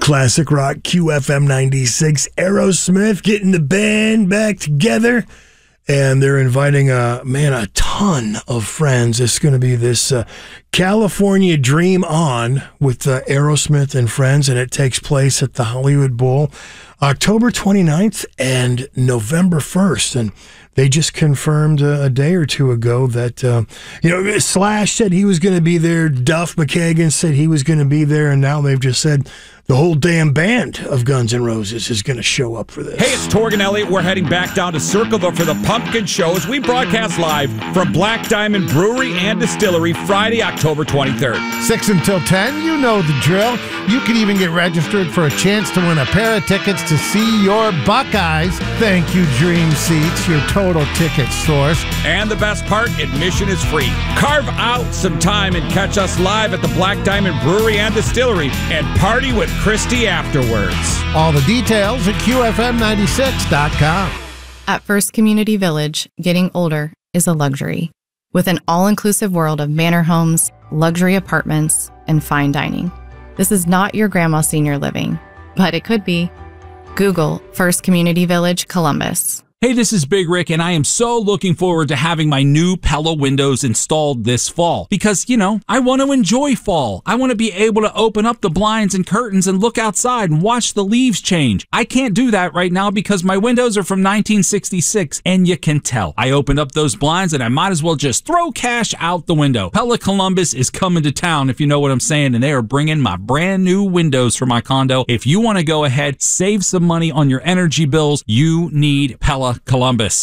Classic Rock QFM 96. Aerosmith getting the band back together. And they're inviting a ton of friends. It's going to be this California Dream On with Aerosmith and friends, and it takes place at the Hollywood Bowl October 29th and November 1st. And they just confirmed a day or two ago that, Slash said he was going to be there. Duff McKagan said he was going to be there. And now they've just said the whole damn band of Guns N' Roses is going to show up for this. Hey, it's Torg and Elliott. We're heading back down to Circleville for the Pumpkin Show as we broadcast live from Black Diamond Brewery and Distillery Friday, October 23rd. 6 until 10, you know the drill. You can even get registered for a chance to win a pair of tickets to see your Buckeyes. Thank you, Dream Seats, your total ticket source. And the best part, admission is free. Carve out some time and catch us live at the Black Diamond Brewery and Distillery and party with Christy afterwards. All the details at QFM96.com. At First Community Village, getting older is a luxury. With an all-inclusive world of manor homes, luxury apartments, and fine dining. This is not your grandma's senior living, but it could be. Google First Community Village, Columbus. Hey, this is Big Rick, and I am so looking forward to having my new Pella windows installed this fall. Because, I want to enjoy fall. I want to be able to open up the blinds and curtains and look outside and watch the leaves change. I can't do that right now because my windows are from 1966, and you can tell. I opened up those blinds, and I might as well just throw cash out the window. Pella Columbus is coming to town, if you know what I'm saying, and they are bringing my brand new windows for my condo. If you want to go ahead, save some money on your energy bills, you need Pella Columbus.